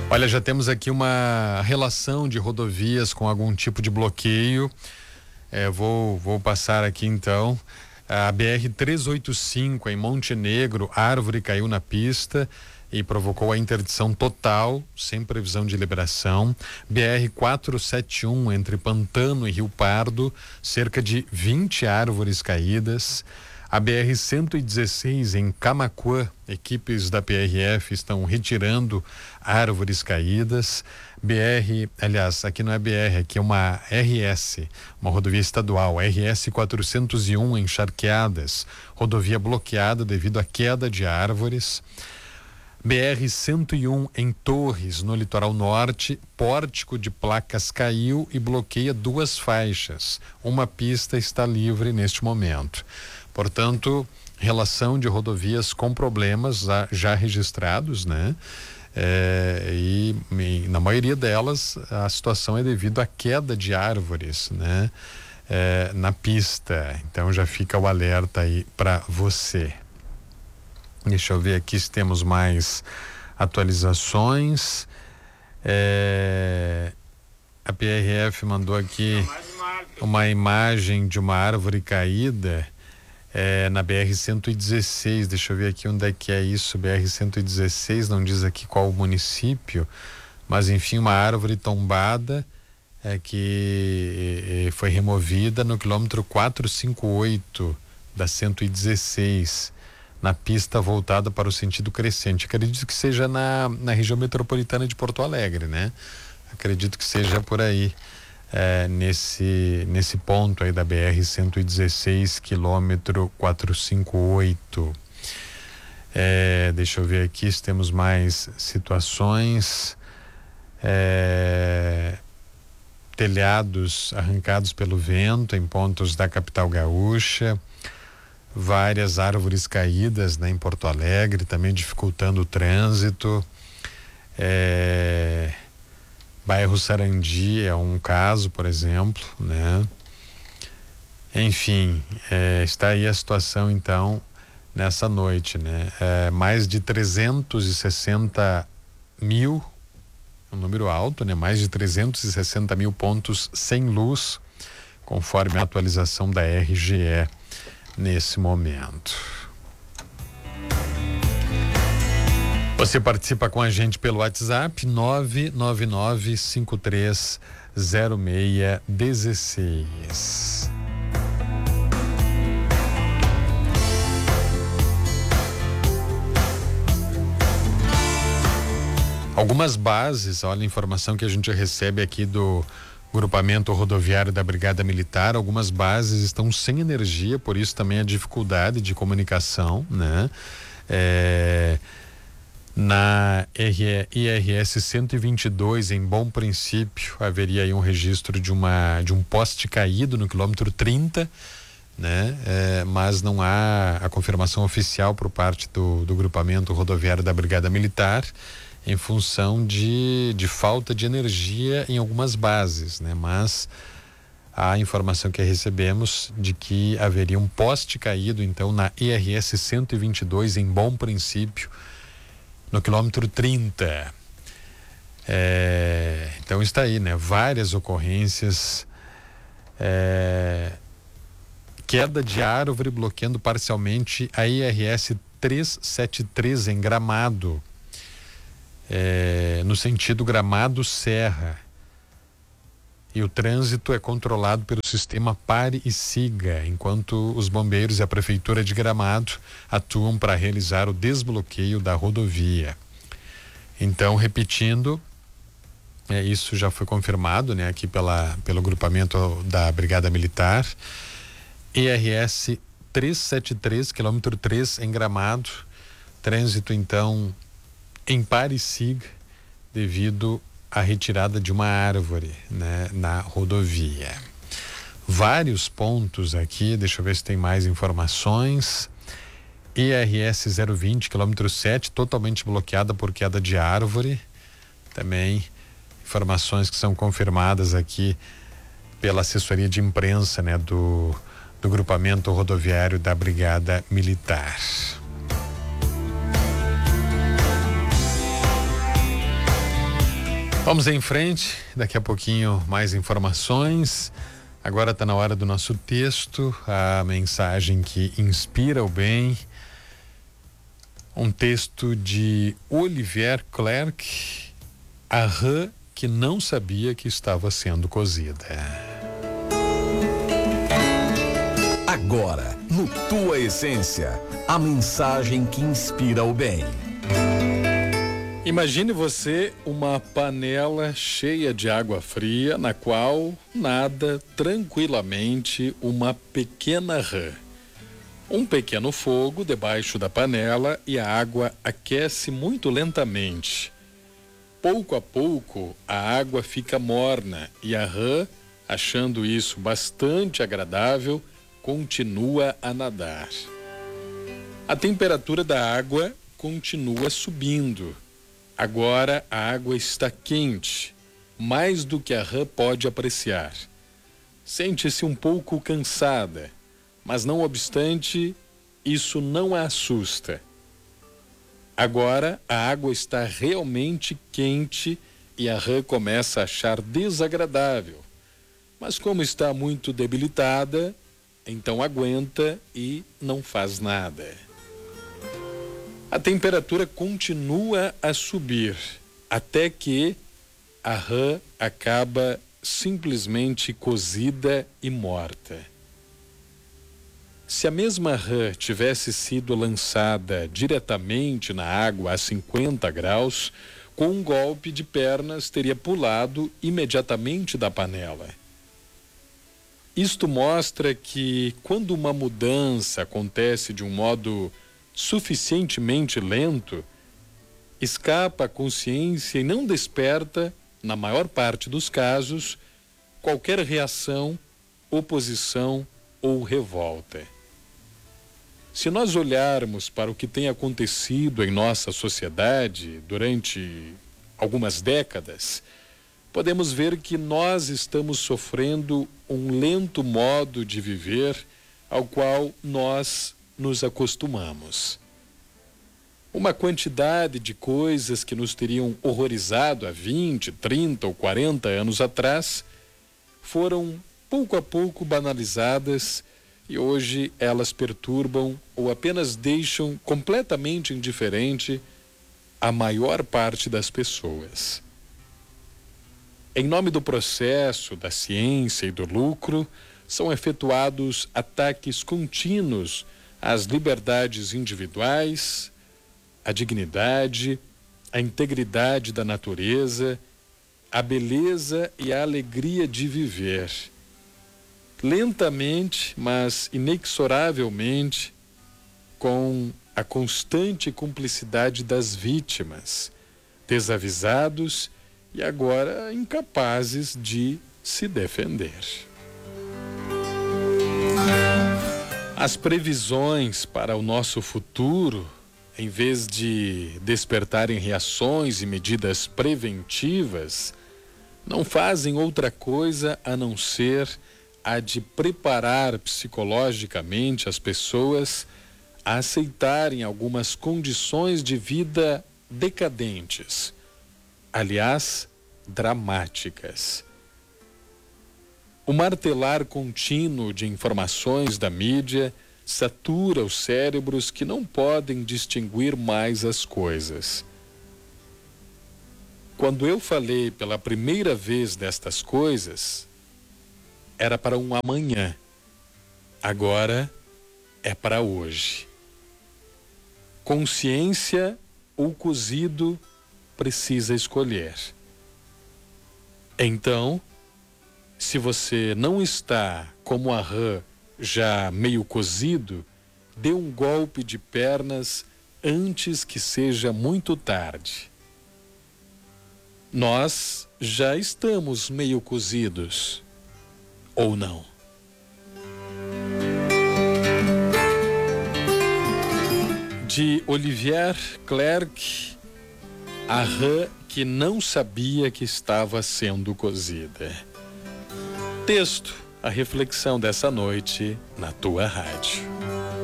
Olha, já temos aqui uma relação de rodovias com algum tipo de bloqueio. Vou passar aqui então. A BR-385 em Montenegro, árvore caiu na pista e provocou a interdição total, sem previsão de liberação. BR-471 entre Pantano e Rio Pardo, cerca de 20 árvores caídas. A BR-116 em Camaquã, equipes da PRF estão retirando árvores caídas. Aliás, aqui não é BR, aqui é uma RS, uma rodovia estadual, RS 401 em Charqueadas, rodovia bloqueada devido à queda de árvores. BR-101 em Torres, no litoral norte, pórtico de placas caiu e bloqueia 2 faixas. Uma pista está livre neste momento. Portanto, relação de rodovias com problemas já registrados, né? E na maioria delas a situação é devido à queda de árvores, né? Na pista. Então já fica o alerta aí para você. Deixa eu ver aqui se temos mais atualizações. A PRF mandou aqui uma imagem de uma árvore caída na BR-116. Deixa eu ver aqui onde é que é isso. BR-116, não diz aqui qual o município, mas enfim, uma árvore tombada que foi removida no quilômetro 458 da 116, na pista voltada para o sentido crescente. Acredito que seja na região metropolitana de Porto Alegre, né? Acredito que seja por aí, nesse ponto aí da BR-116, quilômetro 458. Deixa eu ver aqui se temos mais situações. Telhados arrancados pelo vento em pontos da capital gaúcha. Várias árvores caídas, né, em Porto Alegre, também dificultando o trânsito. Bairro Sarandi é um caso, por exemplo, né? Enfim, está aí a situação então nessa noite, né? Mais de 360 mil, um número alto, né? Mais de 360 mil pontos sem luz, conforme a atualização da RGE nesse momento. Você participa com a gente pelo WhatsApp 999530616. Algumas bases, olha a informação que a gente recebe aqui do grupamento rodoviário da Brigada Militar. Algumas bases estão sem energia, por isso também a dificuldade de comunicação, né? Na IRS 122, em Bom Princípio, haveria aí um registro de um poste caído no quilômetro 30, né? Mas não há a confirmação oficial por parte do grupamento rodoviário da Brigada Militar, em função de falta de energia em algumas bases, né? Mas a informação que recebemos de que haveria um poste caído então na IRS 122 em Bom Princípio, no quilômetro 30. Então está aí, né? Várias ocorrências. Queda de árvore bloqueando parcialmente a IRS 373 em Gramado, no sentido Gramado-Serra. E o trânsito é controlado pelo sistema Pare e Siga, enquanto os bombeiros e a Prefeitura de Gramado atuam para realizar o desbloqueio da rodovia. Então, repetindo, isso já foi confirmado, né, aqui pelo grupamento da Brigada Militar. IRS 373, quilômetro 3 em Gramado. Trânsito, então, em Pare e Siga, devido à retirada de uma árvore, né, na rodovia. Vários pontos aqui, deixa eu ver se tem mais informações. IRS 020, quilômetro 7, totalmente bloqueada por queda de árvore. Também informações que são confirmadas aqui pela assessoria de imprensa, né, do grupamento rodoviário da Brigada Militar. Vamos em frente, daqui a pouquinho mais informações. Agora está na hora do nosso texto, a mensagem que inspira o bem. Um texto de Olivier Clerc, a rã que não sabia que estava sendo cozida. Agora, no Tua Essência, a mensagem que inspira o bem. Imagine você uma panela cheia de água fria na qual nada tranquilamente uma pequena rã. Um pequeno fogo debaixo da panela e a água aquece muito lentamente. Pouco a pouco, a água fica morna e a rã, achando isso bastante agradável, continua a nadar. A temperatura da água continua subindo. Agora a água está quente, mais do que a rã pode apreciar. Sente-se um pouco cansada, mas não obstante, isso não a assusta. Agora a água está realmente quente e a rã começa a achar desagradável. Mas como está muito debilitada, então aguenta e não faz nada. A temperatura continua a subir, até que a rã acaba simplesmente cozida e morta. Se a mesma rã tivesse sido lançada diretamente na água a 50 graus, com um golpe de pernas teria pulado imediatamente da panela. Isto mostra que quando uma mudança acontece de um modo suficientemente lento, escapa a consciência e não desperta, na maior parte dos casos, qualquer reação, oposição ou revolta. Se nós olharmos para o que tem acontecido em nossa sociedade durante algumas décadas, podemos ver que nós estamos sofrendo um lento modo de viver ao qual nós nos acostumamos. Uma quantidade de coisas que nos teriam horrorizado há 20, 30 ou 40 anos atrás foram pouco a pouco banalizadas e hoje elas perturbam ou apenas deixam completamente indiferente a maior parte das pessoas. Em nome do progresso, da ciência e do lucro, são efetuados ataques contínuos às liberdades individuais, à dignidade, à integridade da natureza, à beleza e à alegria de viver. Lentamente, mas inexoravelmente, com a constante cumplicidade das vítimas, desavisados e agora incapazes de se defender. As previsões para o nosso futuro, em vez de despertarem reações e medidas preventivas, não fazem outra coisa a não ser a de preparar psicologicamente as pessoas a aceitarem algumas condições de vida decadentes, aliás, dramáticas. O martelar contínuo de informações da mídia satura os cérebros que não podem distinguir mais as coisas. Quando eu falei pela primeira vez destas coisas, era para um amanhã. Agora é para hoje. Consciência ou cozido precisa escolher. Então, se você não está como a rã já meio cozido, dê um golpe de pernas antes que seja muito tarde. Nós já estamos meio cozidos, ou não? De Olivier Clerc, a rã que não sabia que estava sendo cozida. Texto, a reflexão dessa noite na tua rádio.